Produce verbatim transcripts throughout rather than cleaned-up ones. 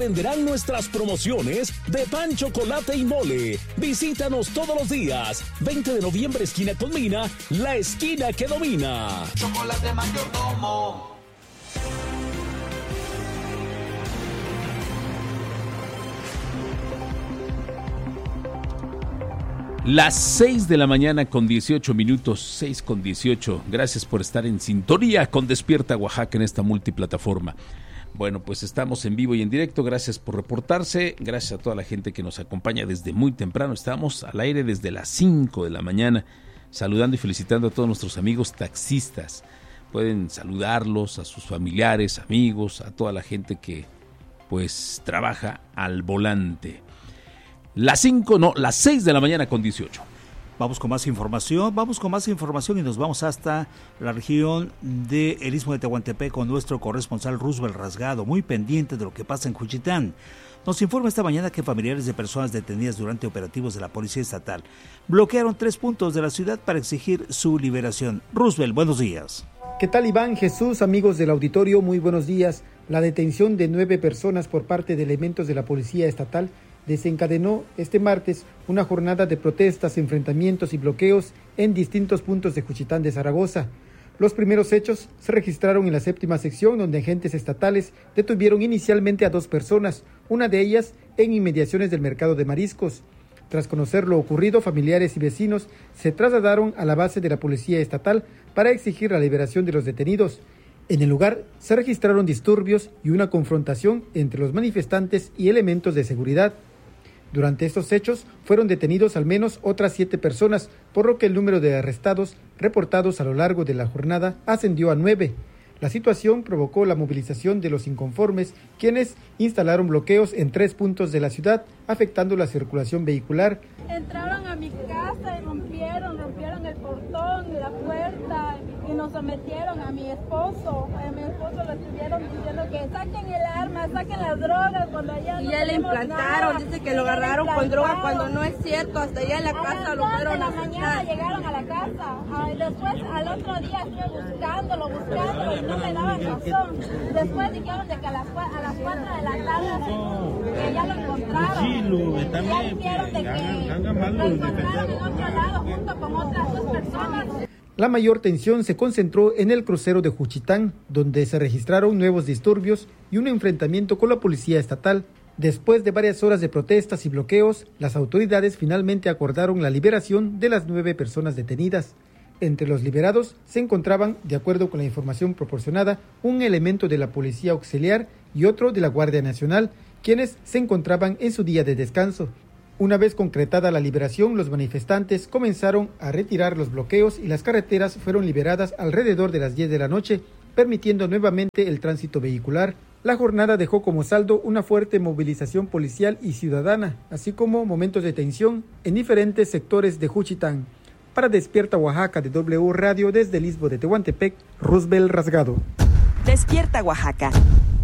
Venderán nuestras promociones de pan, chocolate y mole. Visítanos todos los días. veinte de noviembre, esquina con Mina, la esquina que domina. Chocolate Mayordomo. Las seis de la mañana con dieciocho minutos, seis con dieciocho. Gracias por estar en sintonía con Despierta Oaxaca en esta multiplataforma. Bueno, pues estamos en vivo y en directo. Gracias por reportarse. Gracias a toda la gente que nos acompaña desde muy temprano. Estamos al aire desde las cinco de la mañana, saludando y felicitando a todos nuestros amigos taxistas. Pueden saludarlos, a sus familiares, amigos, a toda la gente que pues trabaja al volante. Las cinco, no, las seis de la mañana con dieciocho. Vamos con más información, vamos con más información y nos vamos hasta la región del Istmo de Tehuantepec con nuestro corresponsal Roosevelt Rasgado, muy pendiente de lo que pasa en Juchitán. Nos informa esta mañana que familiares de personas detenidas durante operativos de la Policía Estatal bloquearon tres puntos de la ciudad para exigir su liberación. Roosevelt, buenos días. ¿Qué tal, Iván, Jesús, amigos del auditorio? Muy buenos días. La detención de nueve personas por parte de elementos de la Policía Estatal desencadenó este martes una jornada de protestas, enfrentamientos y bloqueos en distintos puntos de Juchitán de Zaragoza. Los primeros hechos se registraron en la séptima sección, donde agentes estatales detuvieron inicialmente a dos personas, una de ellas en inmediaciones del mercado de mariscos. Tras conocer lo ocurrido, familiares y vecinos se trasladaron a la base de la Policía Estatal para exigir la liberación de los detenidos. En el lugar se registraron disturbios y una confrontación entre los manifestantes y elementos de seguridad. Durante estos hechos fueron detenidos al menos otras siete personas, por lo que el número de arrestados reportados a lo largo de la jornada ascendió a nueve. La situación provocó la movilización de los inconformes, quienes instalaron bloqueos en tres puntos de la ciudad, afectando la circulación vehicular. Entraron a mi casa y rompieron, rompieron el portón, la puerta y nos sometieron a mi esposo. A mi esposo lo estuvieron diciendo que saquen el arma, saquen las drogas cuando allá y no ya le implantaron, nada. Dice que lo agarraron con droga cuando no es cierto, hasta allá en la a casa las lo fueron a dos de la mañana llegaron a la casa. Ay, después al otro día estuve buscándolo, buscándolo y no me daban razón. Después dijeron de que a las, a las cuatro de la tarde que ya lo encontraron. Sí, lo, ya también, dijeron de que hagan, hagan mal lo los encontraron en otro lado junto con otras dos personas. La mayor tensión se concentró en el crucero de Juchitán, donde se registraron nuevos disturbios y un enfrentamiento con la Policía Estatal. Después de varias horas de protestas y bloqueos, las autoridades finalmente acordaron la liberación de las nueve personas detenidas. Entre los liberados se encontraban, de acuerdo con la información proporcionada, un elemento de la Policía Auxiliar y otro de la Guardia Nacional, quienes se encontraban en su día de descanso. Una vez concretada la liberación, los manifestantes comenzaron a retirar los bloqueos y las carreteras fueron liberadas alrededor de las diez de la noche, permitiendo nuevamente el tránsito vehicular. La jornada dejó como saldo una fuerte movilización policial y ciudadana, así como momentos de tensión en diferentes sectores de Juchitán. Para Despierta Oaxaca de W Radio desde el Istmo de Tehuantepec, Roosevelt Rasgado. Despierta Oaxaca.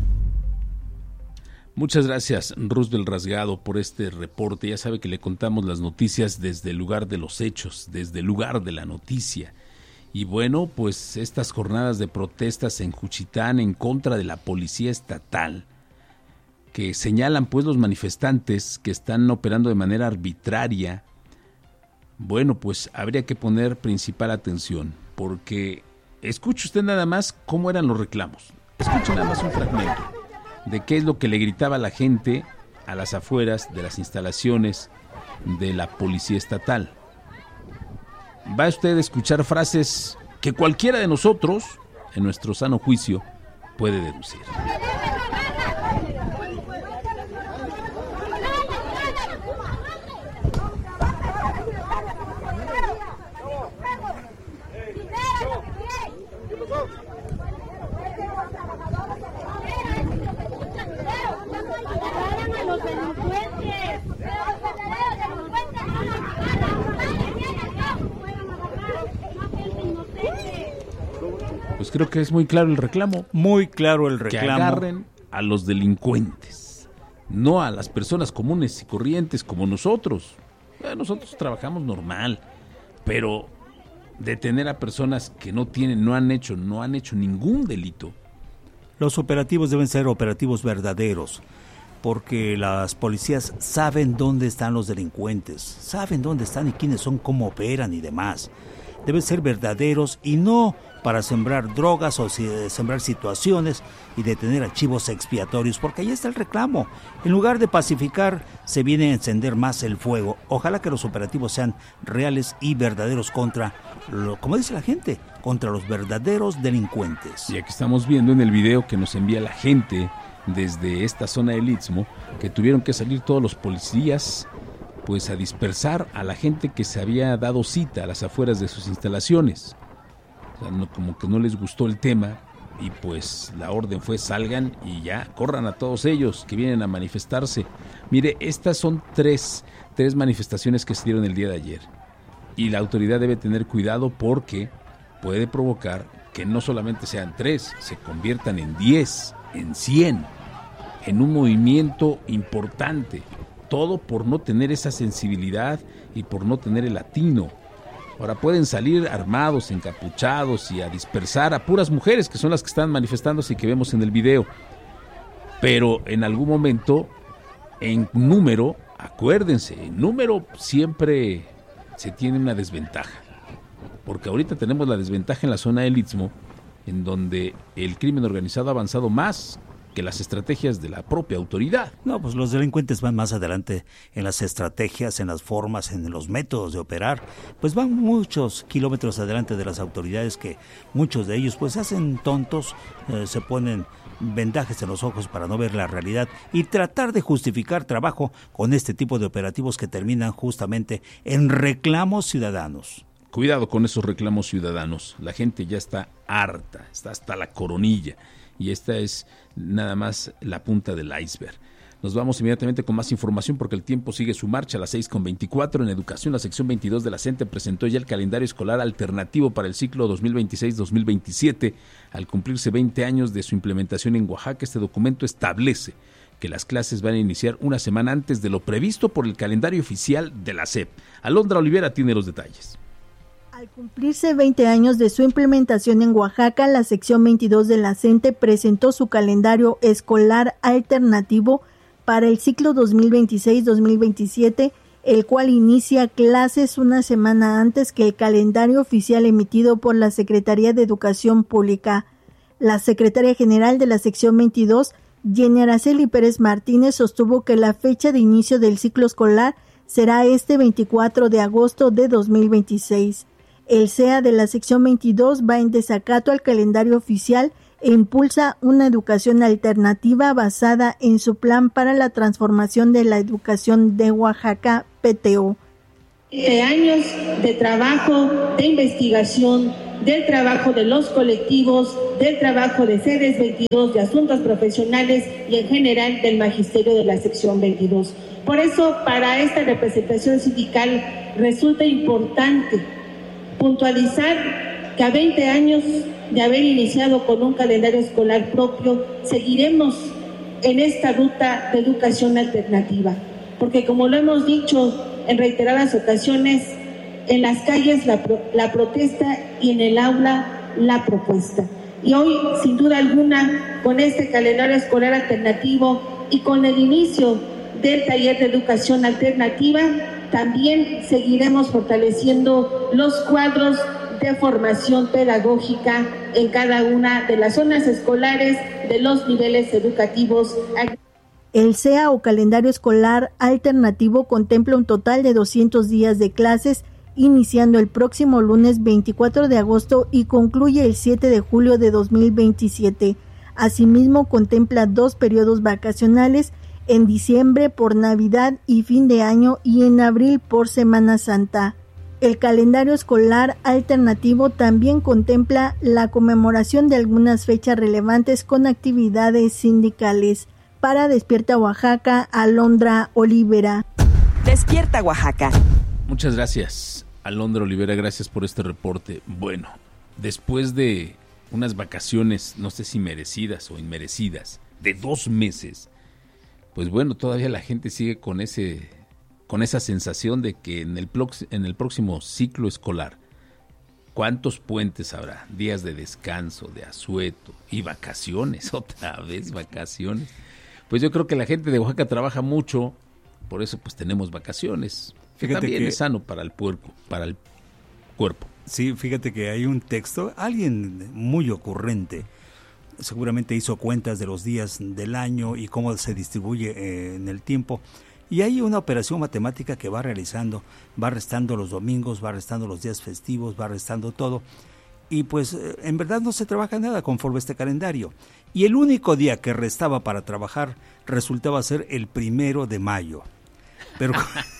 Muchas gracias, Roosevelt Rasgado, por este reporte. Ya sabe que le contamos las noticias desde el lugar de los hechos, desde el lugar de la noticia. Y bueno, pues estas jornadas de protestas en Juchitán en contra de la Policía Estatal, que señalan pues los manifestantes que están operando de manera arbitraria, bueno, pues habría que poner principal atención, porque escuche usted nada más cómo eran los reclamos. Escuche nada más un fragmento de qué es lo que le gritaba la gente a las afueras de las instalaciones de la Policía Estatal. Va usted a escuchar frases que cualquiera de nosotros, en nuestro sano juicio, puede deducir. Pues creo que es muy claro el reclamo. Muy claro el reclamo. Que agarren a los delincuentes, no a las personas comunes y corrientes como nosotros. Eh, nosotros trabajamos normal, pero detener a personas que no tienen, no han hecho, no han hecho ningún delito. Los operativos deben ser operativos verdaderos. porque las policías saben dónde están los delincuentes, saben dónde están y quiénes son, cómo operan y demás. Deben ser verdaderos y no para sembrar drogas o sembrar situaciones y detener archivos expiatorios, porque ahí está el reclamo. En lugar de pacificar, se viene a encender más el fuego. Ojalá que los operativos sean reales y verdaderos contra, lo, como dice la gente, contra los verdaderos delincuentes. Y aquí estamos viendo en el video que nos envía la gente desde esta zona del Istmo, que tuvieron que salir todos los policías pues a dispersar a la gente que se había dado cita a las afueras de sus instalaciones. O sea, no, como que no les gustó el tema y pues la orden fue salgan y ya, corran a todos ellos que vienen a manifestarse. Mire, estas son tres, tres manifestaciones que se dieron el día de ayer y la autoridad debe tener cuidado porque puede provocar que no solamente sean tres, se conviertan en diez, en cien, en un movimiento importante. Todo por no tener esa sensibilidad y por no tener el atino. Ahora pueden salir armados, encapuchados y a dispersar a puras mujeres que son las que están manifestándose y que vemos en el video. Pero en algún momento, en número, acuérdense, en número siempre se tiene una desventaja. Porque ahorita tenemos la desventaja en la zona del Istmo, en donde el crimen organizado ha avanzado más que las estrategias de la propia autoridad. No, pues los delincuentes van más adelante en las estrategias, en las formas, en los métodos de operar, pues van muchos kilómetros adelante de las autoridades que muchos de ellos pues se hacen tontos, eh, se ponen vendajes en los ojos para no ver la realidad y tratar de justificar trabajo con este tipo de operativos que terminan justamente en reclamos ciudadanos. Cuidado con esos reclamos ciudadanos, la gente ya está harta, está hasta la coronilla. Y esta es nada más la punta del iceberg. Nos vamos inmediatamente con más información porque el tiempo sigue su marcha. A las seis con veinticuatro en Educación, la sección veintidós de la CENTE presentó ya el calendario escolar alternativo para el ciclo dos mil veintiséis dos mil veintisiete. Al cumplirse veinte años de su implementación en Oaxaca, este documento establece que las clases van a iniciar una semana antes de lo previsto por el calendario oficial de la S E P. Alondra Olivera tiene los detalles. Al cumplirse veinte años de su implementación en Oaxaca, la sección veintidós de la CENTE presentó su calendario escolar alternativo para el ciclo dos mil veintiséis dos mil veintisiete, el cual inicia clases una semana antes que el calendario oficial emitido por la Secretaría de Educación Pública. La secretaria general de la sección veintidós, Jenny Araceli Pérez Martínez, sostuvo que la fecha de inicio del ciclo escolar será este veinticuatro de agosto de dos mil veintiséis. El C E A de la sección veintidós va en desacato al calendario oficial e impulsa una educación alternativa basada en su plan para la transformación de la educación de Oaxaca, P T O. De años de trabajo, de investigación, del trabajo de los colectivos, del trabajo de sedes veintidós, de asuntos profesionales y en general del magisterio de la sección veintidós. Por eso, para esta representación sindical resulta importante puntualizar que a veinte años de haber iniciado con un calendario escolar propio, seguiremos en esta ruta de educación alternativa, porque como lo hemos dicho en reiteradas ocasiones, en las calles la, pro, la protesta y en el aula la propuesta. Y hoy, sin duda alguna, con este calendario escolar alternativo y con el inicio del taller de educación alternativa, también seguiremos fortaleciendo los cuadros de formación pedagógica en cada una de las zonas escolares de los niveles educativos. El C E A o calendario escolar alternativo contempla un total de doscientos días de clases, iniciando el próximo lunes veinticuatro de agosto y concluye el siete de julio de dos mil veintisiete. Asimismo, contempla dos periodos vacacionales, en diciembre por Navidad y fin de año y en abril por Semana Santa. El calendario escolar alternativo también contempla la conmemoración de algunas fechas relevantes con actividades sindicales. Para Despierta Oaxaca, Alondra Olivera. Despierta Oaxaca. Muchas gracias, Alondra Olivera, gracias por este reporte. Bueno, después de unas vacaciones, no sé si merecidas o inmerecidas, de dos meses, pues bueno, todavía la gente sigue con ese, con esa sensación de que en el, en el próximo ciclo escolar, ¿cuántos puentes habrá? Días de descanso, de asueto y vacaciones, otra vez vacaciones. pues yo creo que la gente de Oaxaca trabaja mucho, por eso pues tenemos vacaciones. Que Fíjate también que es sano para el puerco, para el cuerpo. Sí, fíjate que hay un texto, alguien muy ocurrente, seguramente hizo cuentas de los días del año y cómo se distribuye eh, en el tiempo. Y hay una operación matemática que va realizando, va restando los domingos, va restando los días festivos, va restando todo. Y pues eh, en verdad no se trabaja nada conforme a este calendario. Y el único día que restaba para trabajar resultaba ser el primero de mayo. Pero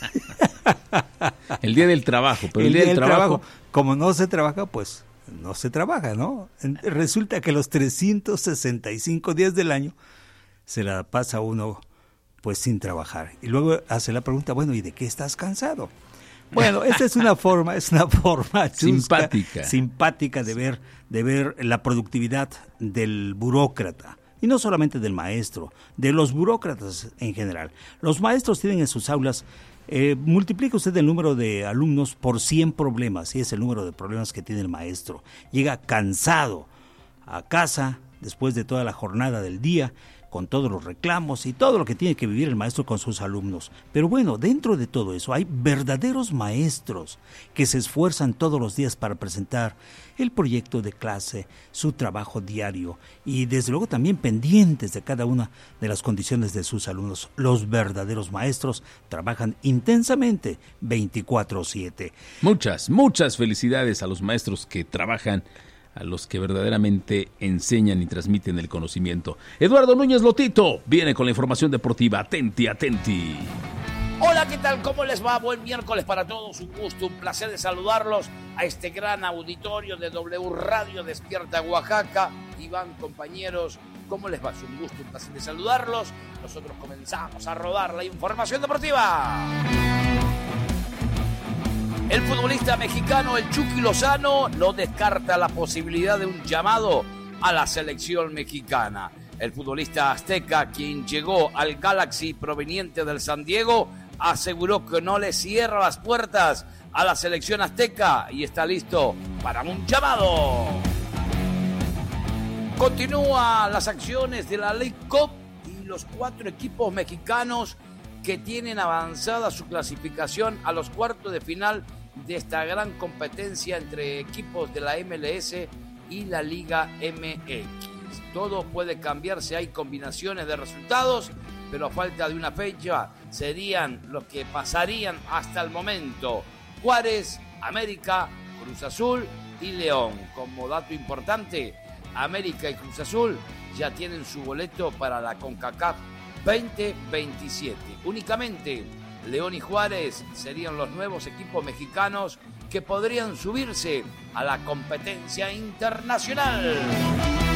el día del trabajo, pero el, el día, día del, del trabajo, trabajo, como no se trabaja, pues no se trabaja, ¿no? Resulta que los trescientos sesenta y cinco días del año se la pasa uno pues sin trabajar. Y luego hace la pregunta, bueno, ¿y de qué estás cansado? Bueno, esta es una forma, es una forma chusca, simpática, simpática de ver, de ver la productividad del burócrata. Y no solamente del maestro, de los burócratas en general. Los maestros tienen en sus aulas, eh, multiplica usted el número de alumnos por cien problemas, y es el número de problemas que tiene el maestro. Llega cansado a casa después de toda la jornada del día, con todos los reclamos y todo lo que tiene que vivir el maestro con sus alumnos. Pero bueno, dentro de todo eso hay verdaderos maestros que se esfuerzan todos los días para presentar el proyecto de clase, su trabajo diario y desde luego también pendientes de cada una de las condiciones de sus alumnos. Los verdaderos maestros trabajan intensamente veinticuatro siete. Muchas, muchas felicidades a los maestros que trabajan, a los que verdaderamente enseñan y transmiten el conocimiento. Eduardo Núñez Lotito viene con la información deportiva. Atenti, atenti. Hola, ¿qué tal? ¿Cómo les va? Buen miércoles para todos. Un gusto, un placer de saludarlos a este gran auditorio de W Radio Despierta Oaxaca. Iván, compañeros, ¿cómo les va? Es un gusto, un placer de saludarlos. Nosotros comenzamos a rodar la información deportiva. El futbolista mexicano, el Chucky Lozano, no descarta la posibilidad de un llamado a la selección mexicana. El futbolista azteca, quien llegó al Galaxy proveniente del San Diego, aseguró que no le cierra las puertas a la selección azteca y está listo para un llamado. Continúan las acciones de la League Cup y los cuatro equipos mexicanos que tienen avanzada su clasificación a los cuartos de final de esta gran competencia entre equipos de la M L S y la Liga M X. Todo puede cambiarse, hay combinaciones de resultados, pero a falta de una fecha serían los que pasarían hasta el momento: Juárez, América, Cruz Azul y León. Como dato importante, América y Cruz Azul ya tienen su boleto para la CONCACAF veinte veintisiete. Únicamente León y Juárez serían los nuevos equipos mexicanos que podrían subirse a la competencia internacional.